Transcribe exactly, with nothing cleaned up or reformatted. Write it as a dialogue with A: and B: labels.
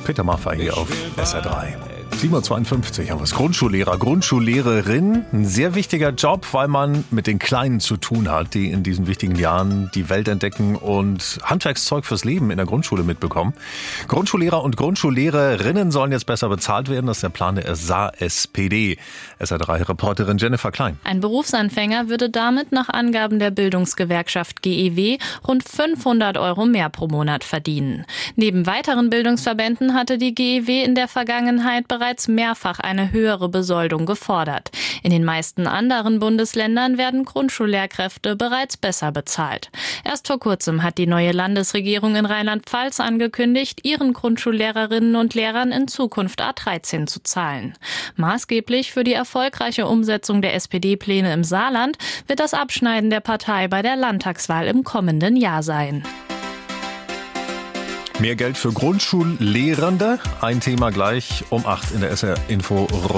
A: Peter Maffay hier auf S R drei. sieben Uhr zweiundfünfzig haben wir es. Grundschullehrer, Grundschullehrerin. Ein sehr wichtiger Job, weil man mit den Kleinen zu tun hat, die in diesen wichtigen Jahren die Welt entdecken und Handwerkszeug fürs Leben in der Grundschule mitbekommen. Grundschullehrer und Grundschullehrerinnen sollen jetzt besser bezahlt werden. Das ist der Plan der S A S P D. S R drei-Reporterin Jennifer Klein.
B: Ein Berufsanfänger würde damit nach Angaben der Bildungsgewerkschaft G E W rund fünfhundert Euro mehr pro Monat verdienen. Neben weiteren Bildungsverbänden hatte die G E W in der Vergangenheit bereits mehrfach eine höhere Besoldung gefordert. In den meisten anderen Bundesländern werden Grundschullehrkräfte bereits besser bezahlt. Erst vor kurzem hat die neue Landesregierung in Rheinland-Pfalz angekündigt, ihren Grundschullehrerinnen und Lehrern in Zukunft A dreizehn zu zahlen. Maßgeblich für die erfolgreiche Umsetzung der S P D-Pläne im Saarland wird das Abschneiden der Partei bei der Landtagswahl im kommenden Jahr sein.
A: Mehr Geld für Grundschullehrende. Ein Thema gleich um acht in der S R Info.